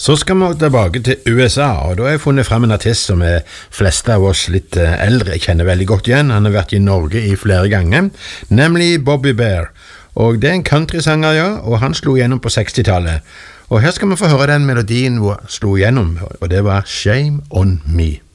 Så skal vi tilbake til USA, og da har jeg funnet frem en artist som fleste av oss litt eldre kjenner veldig godt igjen. Han har vært i Norge i flere ganger, nemlig Bobby Bare. Og det en countrysanger, ja, og han slo gjennom på 60-tallet. Og her skal vi få høre den melodien hvor han slo gjennom, og det var Shame on Me.